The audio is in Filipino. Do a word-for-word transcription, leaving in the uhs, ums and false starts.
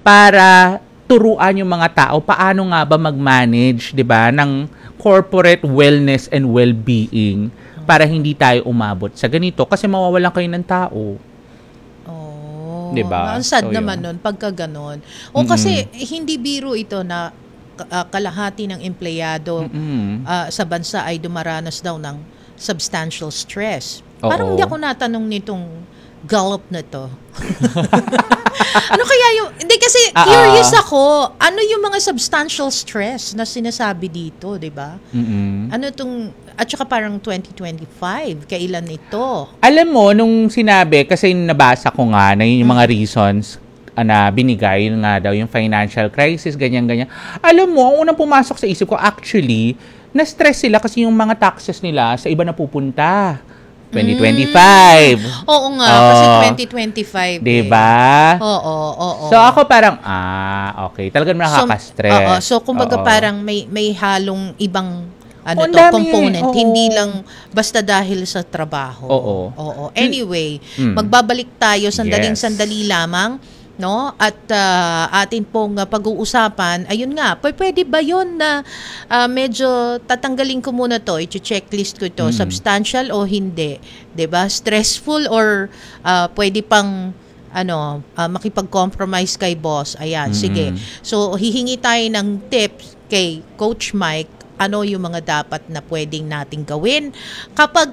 para turuan yung mga tao paano nga ba mag-manage, 'di ba, ng corporate wellness and well-being para hindi tayo umabot sa ganito kasi mawawalan kayo ng tao. Oh, 'Di ba? ang sad So, naman yun. nun pagka ganon. O kasi hindi biro ito na uh, kalahati ng empleyado Mm-mm. uh, sa bansa ay dumaranas daw ng substantial stress. Oo. Parang hindi ako natanong nitong Gallup na to. Ano kaya yung, hindi kasi Ah, curious ah. ako, ano yung mga substantial stress na sinasabi dito, di ba? Mm-mm. Ano tong, at saka parang twenty twenty-five, kailan ito? Alam mo, nung sinabi, kasi nabasa ko nga na yun yung mga reasons ah, na binigay, yun nga daw, yung financial crisis, ganyan-ganyan. Alam mo, ang unang pumasok sa isip ko, actually, na-stress sila kasi yung mga taxes nila sa iba na pupunta. twenty twenty-five. Mm. Oo nga, Oh, kasi twenty twenty-five. diba? Eh. Oo, oo. So, ako parang, ah, okay. Talagang nakaka-stress. So, oo, so kumbaga Oo. parang may may halong ibang ano Ang to, dami, component. oo. Hindi lang basta dahil sa trabaho. Oo. Oo. Anyway, Mm. magbabalik tayo sandaling Yes. sandali lamang, no? At ah, atin pong ah, pag-uusapan, ayun nga, p- pwede ba 'yon na ah, medyo tatanggalin ko muna 'to, i-checklist ko 'to, Mm. substantial o hindi, 'di ba? Stressful or ah, pwede pang ano, ah, makipag-compromise kay boss. Ayan, sige. So, hihingi tayo ng tips kay Coach Mike, ano yung mga dapat na pwedeng nating gawin kapag